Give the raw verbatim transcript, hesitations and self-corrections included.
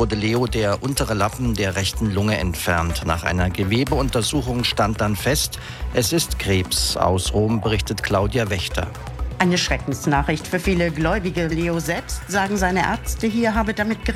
wurde Leo der untere Lappen der rechten Lunge entfernt. Nach einer Gewebeuntersuchung stand dann fest, es ist Krebs. Aus Rom berichtet Claudia Wächter. Eine Schreckensnachricht für viele Gläubige. Leo selbst, sagen seine Ärzte hier, habe damit gerechnet.